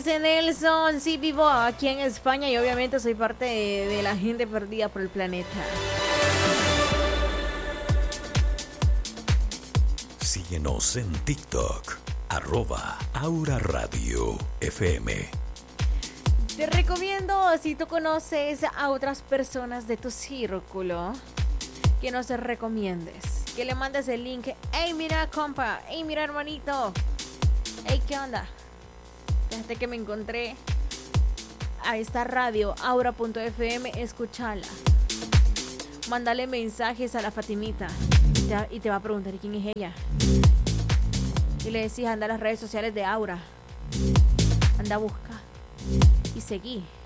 Nelson, sí, vivo aquí en España y obviamente soy parte de la gente perdida por el planeta. Síguenos en TikTok, @Aura Radio FM. Te recomiendo, si tú conoces a otras personas de tu círculo, que nos recomiendes, que le mandes el link. Hey, mira, compa, hey, mira, hermanito, hey, ¿qué onda? Desde que me encontré a esta radio, aura.fm, escúchala. Mándale mensajes a la Fatimita y te va a preguntar quién es ella. Y le decís, anda a las redes sociales de Aura. Anda a buscar y seguí.